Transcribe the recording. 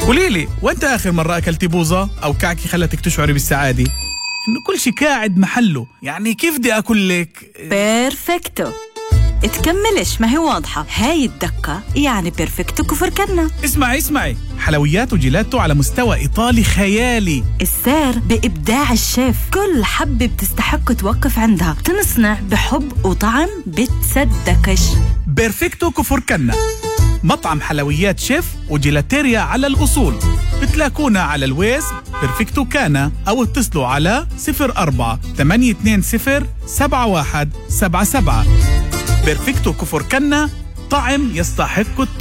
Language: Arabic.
قوليلي، وانت آخر مرة أكلتي بوظة أو كعكة خلتك تشعري بالسعادة؟ إنه كل شي قاعد محله، يعني كيف بدي أقول لك؟ بيرفكتو. تكملش، ما هي واضحة. هاي الدقة يعني بيرفكتو كفر كنا. اسمعي، حلويات وجيلاتو على مستوى إيطالي خيالي. السر بإبداع الشيف، كل حبة بتستحق توقف عندها، تنصنع بحب وطعم بتصدقش. بيرفكتو كفر كنا مطعم حلويات شيف وجيلاتيريا على الأصول. بتلاقونا على الويز بيرفكتو كانا أو اتصلوا على 04-820-7177. بيرفكتو كفر كنا، طعم يستحق